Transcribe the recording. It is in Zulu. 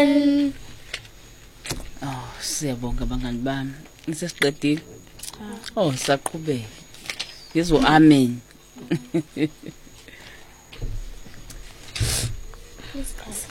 Oh, siyabonga bangani bami. Ngisesiqedile. Oh, saqhubeka. Yizo amen.